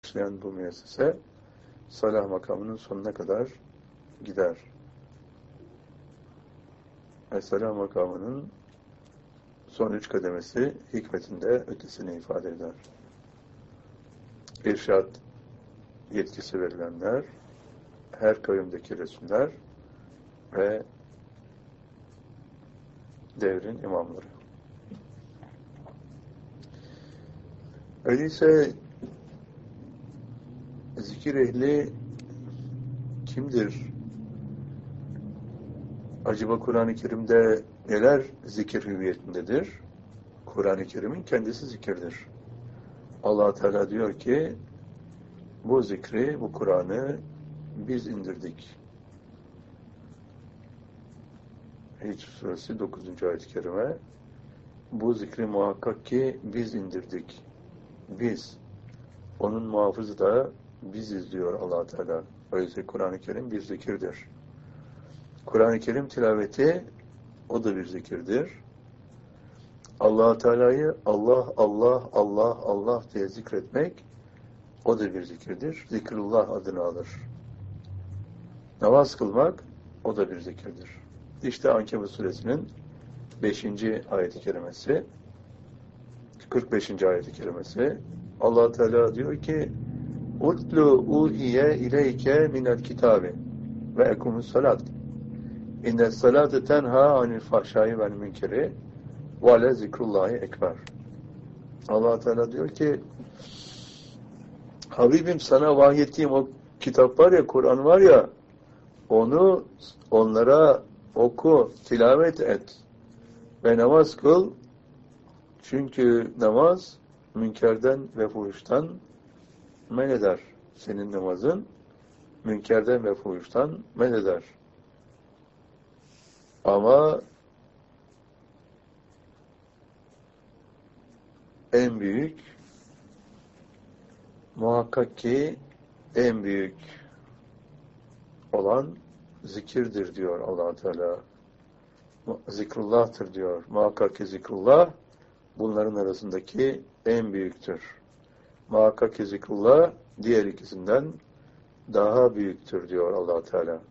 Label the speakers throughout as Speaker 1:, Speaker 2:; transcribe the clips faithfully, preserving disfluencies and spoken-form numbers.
Speaker 1: başlayan bu müessese salah makamının sonuna kadar gider. Ve salah makamının son üç kademesi hikmetinde ötesini ifade eder. İrşad yetkisi verilenler, her kavimdeki Resuller ve devrin imamları. Öyleyse zikir ehli kimdir? Acaba Kur'an-ı Kerim'de neler zikir hüviyetindedir? Kur'an-ı Kerim'in kendisi zikirdir. Allah Teala diyor ki bu zikri, bu Kur'an'ı biz indirdik. Hicr suresi dokuzuncu ayet-i kerime. Bu zikri muhakkak ki biz indirdik. Biz. Onun muhafızı da biziz diyor Allah Teala. Öyleyse Kur'an-ı Kerim bir zikirdir. Kur'an-ı Kerim tilaveti o da bir zikirdir. Allah Teala'yı Allah, Allah, Allah, Allah diye zikretmek o da bir zikirdir. Zikrullah adını alır. Namaz kılmak o da bir zikirdir. İşte Ankebut suresinin beşinci ayet-i kerimesi, kırk beşinci ayet-i kerimesi. Allah Teala diyor ki Utlu uhiye ileyke minel kitabi ve ekumus salat. İnne salate tenha anil fahşai vel münkeri ve ale zikrullahi ekber. Allah Teala diyor ki Habibim sana vahyettiğim o kitap var ya, Kur'an var ya, onu onlara oku, tilavet et ve namaz kıl. Çünkü namaz münkerden ve fuhuştan men eder. Senin namazın münkerden ve fuhuştan men eder. Ama en büyük, muhakkak ki en büyük olan zikirdir diyor Allah Teala. Zikrullah'tır diyor. Muhakkak ki zikrullah bunların arasındaki en büyüktür. Muhakkak ki zikrullah diğer ikisinden daha büyüktür diyor Allah Teala.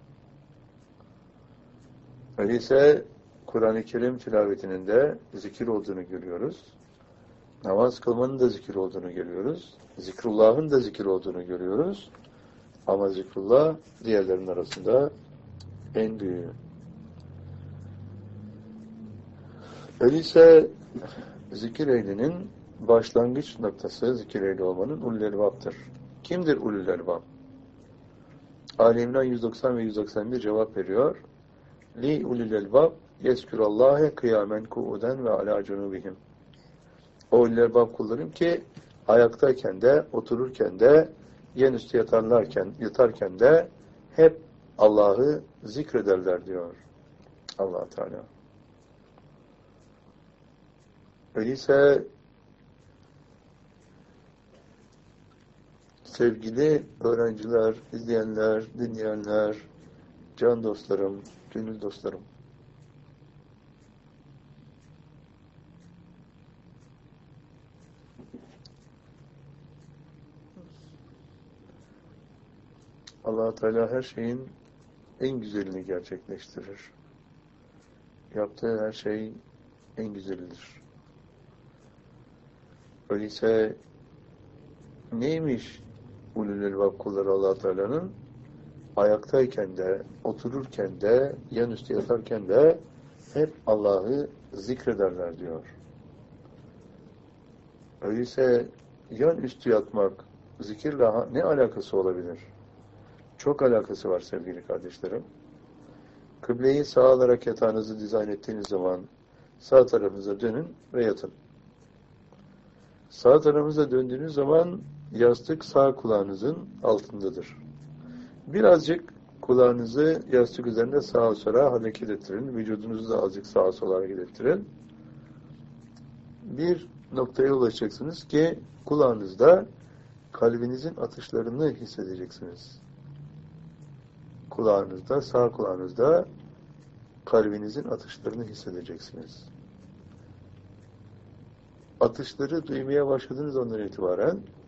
Speaker 1: Öyleyse Kur'an-ı Kerim tilavetinin de zikir olduğunu görüyoruz. Namaz kılmanın da zikir olduğunu görüyoruz. Zikrullah'ın da zikir olduğunu görüyoruz. Ama zikrullah diğerlerinin arasında en büyüğü. Öyleyse zikir ehlinin başlangıç noktası, zikir ehli olmanın ulul elbap'tır. Kimdir ulul elbap? Ali İmran yüz doksan ve yüz doksan bir cevap veriyor. Li ulul elbab yezkurallâhe kıyamen ku'uden ve alâ cunubihim. O ulul elbab kullarım ki ayaktayken de, otururken de, yen üstü yatarlarken, yatarken de hep Allah'ı zikrederler diyor Allah Teala. Öyleyse sevgili öğrenciler, izleyenler, dinleyenler, can dostlarım, gönül dostlarım. Allah Teala her şeyin en güzelini gerçekleştirir. Yaptığı her şey en güzelidir. Öyleyse neymiş ulul elbab kulları Allah Teala'nın? Ayaktayken de, otururken de, yan üstü yatarken de hep Allah'ı zikrederler diyor. Öyleyse yan üstü yatmak zikirle ne alakası olabilir? Çok alakası var sevgili kardeşlerim. Kıbleyi sağa alarak yatağınızı dizayn ettiğiniz zaman sağ tarafınıza dönün ve yatın. Sağ tarafınıza döndüğünüz zaman yastık sağ kulağınızın altındadır. Birazcık kulağınızı yastık üzerinde sağa sola hareket ettirin. Vücudunuzu da azıcık sağa sola hareket ettirin. Bir noktaya ulaşacaksınız ki kulağınızda kalbinizin atışlarını hissedeceksiniz. Kulağınızda, sağ kulağınızda kalbinizin atışlarını hissedeceksiniz. Atışları duymaya başladığınız andan itibaren